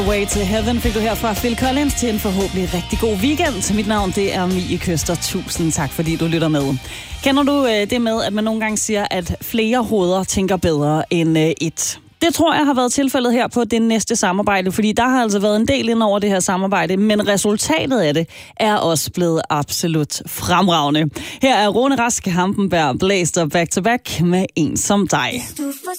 Way to Heaven fik du her fra Phil Collins til en forhåbentlig rigtig god weekend. Mit navn det er Mie Køster. Tusind tak, fordi du lytter med. Kender du det med, at man nogle gange siger, at flere hoveder tænker bedre end et? Det tror jeg har været tilfældet her på det næste samarbejde, fordi der har altså været en del ind over det her samarbejde, men resultatet af det er også blevet absolut fremragende. Her er Rune Rask Hampenberg Blæster back to back med En som dig. Du får